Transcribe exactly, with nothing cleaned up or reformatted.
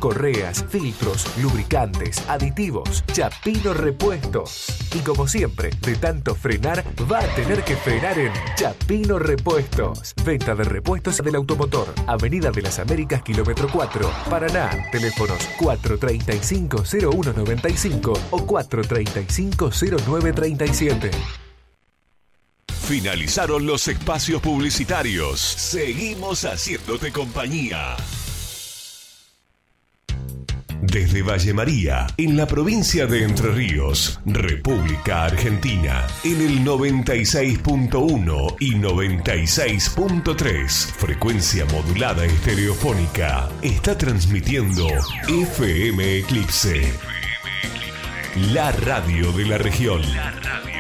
correas, filtros, lubricantes, aditivos. Chapino Repuestos. Y como siempre, de tanto frenar, va a tener que frenar en Chapino Repuestos. Venta de repuestos del automotor. Avenida de las Américas, kilómetro cuatro, Paraná. Teléfonos cuatro treinta y cinco, cero uno noventa y cinco o cuatro treinta y cinco, cero nueve treinta y siete. Finalizaron los espacios publicitarios. Seguimos haciéndote compañía. Desde Valle María, en la provincia de Entre Ríos, República Argentina, en el noventa y seis punto uno y noventa y seis punto tres, frecuencia modulada estereofónica, está transmitiendo F M Eclipse, la radio de la región. La radio.